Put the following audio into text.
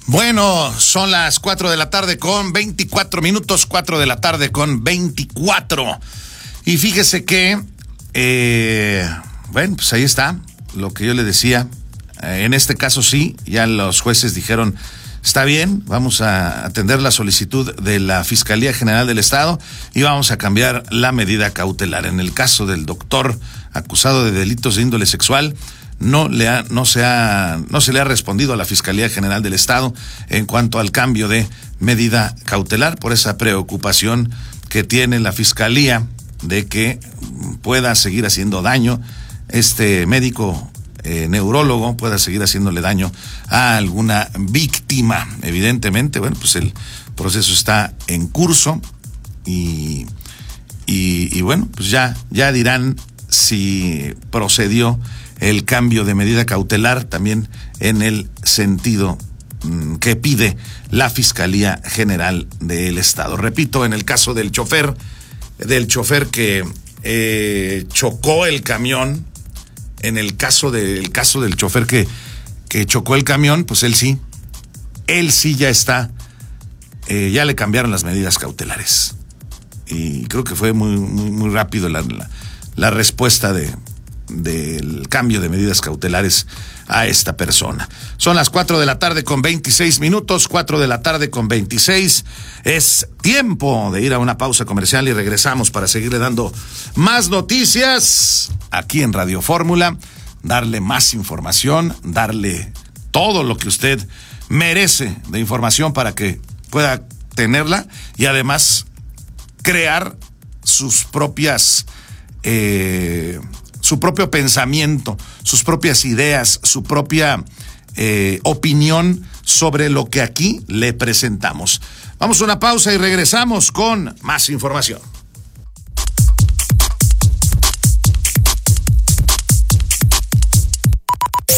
Bueno, son las 4 de la tarde con 24 minutos, 4 de la tarde con 24. Y fíjese que, bueno, pues ahí está lo que yo le decía. En este caso sí, ya los jueces dijeron, está bien, vamos a atender la solicitud de la Fiscalía General del Estado y vamos a cambiar la medida cautelar. En el caso del doctor acusado de delitos de índole sexual, no se le ha respondido a la Fiscalía General del Estado en cuanto al cambio de medida cautelar por esa preocupación que tiene la Fiscalía de que pueda seguir haciendo daño este médico neurólogo, pueda seguir haciéndole daño a alguna víctima. Evidentemente, bueno, pues el proceso está en curso y bueno, pues ya dirán si procedió el cambio de medida cautelar también en el sentido que pide la Fiscalía General del Estado. Repito, en el caso del chofer que chocó el camión, en el caso del chofer que chocó el camión, pues él sí ya está, ya le cambiaron las medidas cautelares. Y creo que fue muy rápido la respuesta del cambio de medidas cautelares a esta persona. Son las 4 de la tarde con 26 minutos, 4 de la tarde con 26. Es tiempo de ir a una pausa comercial y regresamos para seguirle dando más noticias aquí en Radio Fórmula, darle más información, darle todo lo que usted merece de información para que pueda tenerla y además crear sus propias su propio pensamiento, sus propias ideas, su propia opinión sobre lo que aquí le presentamos. Vamos a una pausa y regresamos con más información.